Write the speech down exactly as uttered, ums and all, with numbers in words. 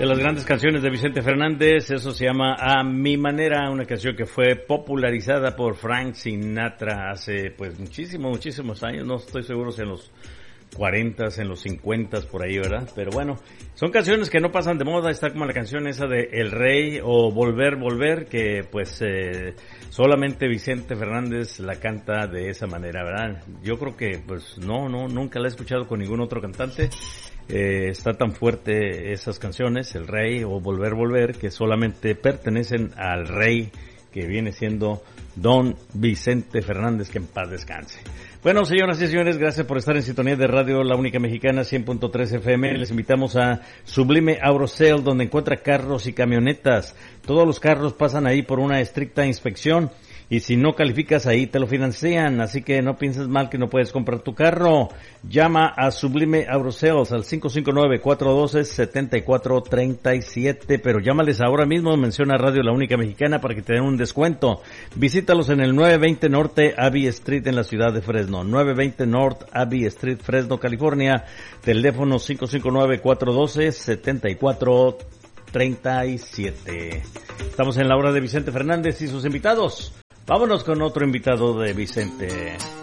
de las grandes canciones de Vicente Fernández. Eso se llama A Mi Manera, una canción que fue popularizada por Frank Sinatra hace pues muchísimos, muchísimos años. No estoy seguro si en los cuarentas, en los cincuentas, por ahí, ¿verdad? Pero bueno, son canciones que no pasan de moda. Está como la canción esa de El Rey o Volver, Volver, que pues eh, solamente Vicente Fernández la canta de esa manera, ¿verdad? Yo creo que pues no, no, nunca la he escuchado con ningún otro cantante. Eh, está tan fuerte esas canciones, El Rey o Volver, Volver, que solamente pertenecen al rey que viene siendo Don Vicente Fernández, que en paz descanse. Bueno, señoras y señores, gracias por estar en sintonía de Radio La Única Mexicana, cien punto tres F M. Les invitamos a Sublime Auto Sale, donde encuentra carros y camionetas. Todos los carros pasan ahí por una estricta inspección, y si no calificas ahí te lo financian, así que no pienses mal que no puedes comprar tu carro. Llama a Sublime Auto Sales al cinco cinco nueve, cuatro uno dos, siete cuatro tres siete, pero llámales ahora mismo, menciona Radio La Única Mexicana para que te den un descuento. Visítalos en el novecientos veinte Norte Abbey Street en la ciudad de Fresno, novecientos veinte North Abbey Street, Fresno, California. Teléfono cinco cinco nueve, cuatro uno dos, siete cuatro tres siete. Estamos en la hora de Vicente Fernández y sus invitados. Vámonos con otro invitado de Vicente.